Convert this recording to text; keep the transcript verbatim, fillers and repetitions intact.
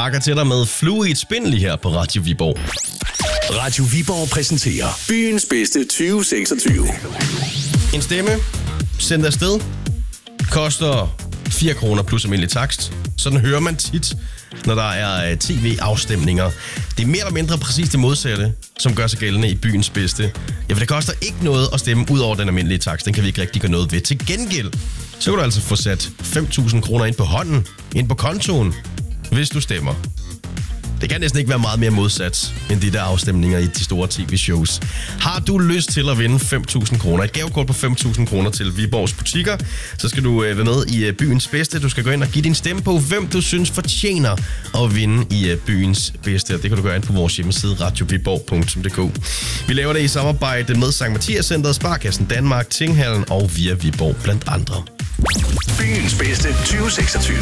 hakker til dig med Flue i et spindel lige her på Radio Viborg. Radio Viborg præsenterer byens bedste tyve seksogtyve. En stemme sendt afsted koster fire kroner plus almindelig takst. Sådan hører man tit, når der er tv-afstemninger. Det er mere eller mindre præcis det modsatte, som gør sig gældende i byens bedste. Ja, for det koster ikke noget at stemme ud over den almindelige takst. Den kan vi ikke rigtig gøre noget ved. Til gengæld, så kan du altså få sat fem tusind kroner ind på hånden, ind på kontoen, hvis du stemmer. Det kan næsten ikke være meget mere modsat end de der afstemninger i de store tv-shows. Har du lyst til at vinde fem tusind kroner, et gavekort på fem tusind kroner til Viborgs butikker, så skal du være med i byens bedste. Du skal gå ind og give din stemme på, hvem du synes fortjener at vinde i byens bedste. Det kan du gøre ind på vores hjemmeside radio viborg punktum d k. Vi laver det i samarbejde med Sankt Mathias Centret, Sparkassen Danmark, Tinghallen og Via Viborg blandt andre. Byens bedste tyve seksogtyve.